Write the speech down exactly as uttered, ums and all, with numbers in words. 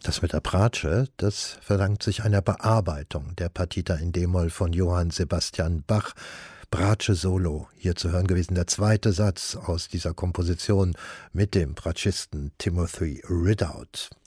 Das mit der Bratsche, das verdankt sich einer Bearbeitung der Partita in d-Moll von Johann Sebastian Bach. Bratsche Solo, hier zu hören gewesen der zweite Satz aus dieser Komposition mit dem Bratschisten Timothy Ridout.